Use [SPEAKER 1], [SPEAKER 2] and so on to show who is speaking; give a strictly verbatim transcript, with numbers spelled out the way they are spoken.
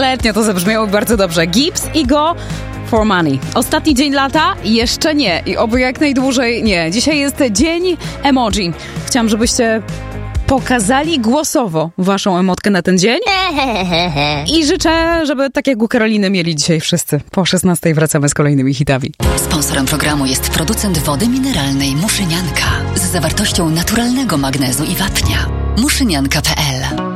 [SPEAKER 1] Letnio to zabrzmiało bardzo dobrze. Gibbs i Go for Money. Ostatni dzień lata? Jeszcze nie. I oby jak najdłużej nie. Dzisiaj jest dzień emoji. Chciałam, żebyście pokazali głosowo waszą emotkę na ten dzień. I życzę, żeby tak jak u Karoliny mieli dzisiaj wszyscy. Po szesnastej wracamy z kolejnymi hitami.
[SPEAKER 2] Sponsorem programu jest producent wody mineralnej Muszynianka z zawartością naturalnego magnezu i wapnia. muszynianka kropka p l